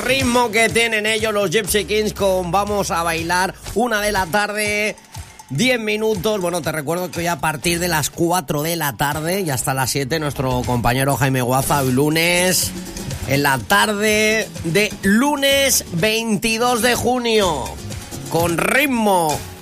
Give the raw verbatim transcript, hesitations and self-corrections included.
ritmo que tienen ellos los Gypsy Kings con Vamos a Bailar, una de la tarde, diez minutos. Bueno, te recuerdo que hoy a partir de las cuatro de la tarde y hasta las siete nuestro compañero Jaime Guaza, hoy lunes, en la tarde de lunes veintidós de junio, con ritmo